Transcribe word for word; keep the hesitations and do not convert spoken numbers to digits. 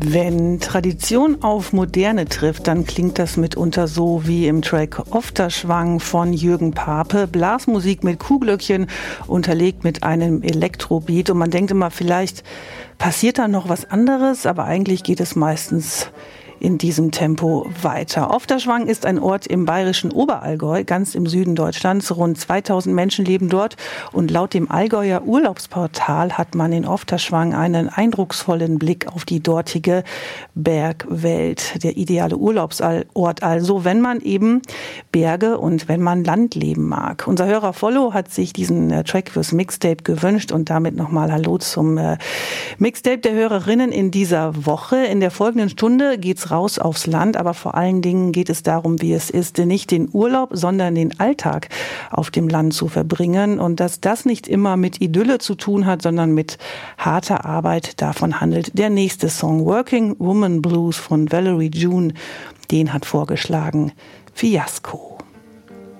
Wenn Tradition auf Moderne trifft, dann klingt das mitunter so wie im Track Ofterschwang von Jürgen Pape. Blasmusik mit Kuhglöckchen, unterlegt mit einem Elektrobeat. Und man denkt immer, vielleicht passiert da noch was anderes, aber eigentlich geht es meistens in diesem Tempo weiter. Ofterschwang ist ein Ort im bayerischen Oberallgäu, ganz im Süden Deutschlands. Rund zweitausend Menschen leben dort und laut dem Allgäuer Urlaubsportal hat man in Ofterschwang einen eindrucksvollen Blick auf die dortige Bergwelt. Der ideale Urlaubsort also, wenn man eben Berge und wenn man Landleben mag. Unser Hörer Follow hat sich diesen äh, Track fürs Mixtape gewünscht und damit nochmal Hallo zum äh, Mixtape der Hörerinnen in dieser Woche. In der folgenden Stunde geht's raus aufs Land, aber vor allen Dingen geht es darum, wie es ist, nicht den Urlaub, sondern den Alltag auf dem Land zu verbringen und dass das nicht immer mit Idylle zu tun hat, sondern mit harter Arbeit. Davon handelt der nächste Song Working Woman Blues von Valerie June. Den hat vorgeschlagen Fiasco.